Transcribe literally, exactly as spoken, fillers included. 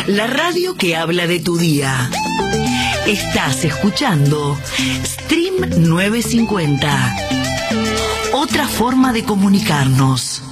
la radio que habla de tu día. Estás escuchando Stream novecientos cincuenta. Otra forma de comunicarnos.